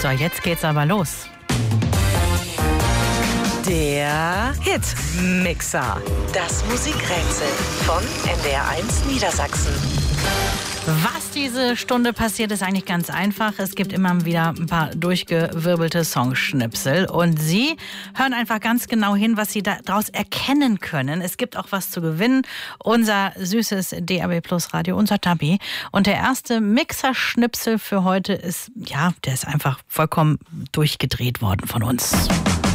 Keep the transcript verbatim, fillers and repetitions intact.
So, jetzt geht's aber los. Der Hitmixer. Das Musikrätsel von N D R eins Niedersachsen. Was diese Stunde passiert, ist eigentlich ganz einfach. Es gibt immer wieder ein paar durchgewirbelte Songschnipsel. Und Sie hören einfach ganz genau hin, was Sie daraus erkennen können. Es gibt auch was zu gewinnen. Unser süßes D A B Plus Radio, unser Tabi. Und der erste Mixerschnipsel für heute ist, ja, der ist einfach vollkommen durchgedreht worden von uns.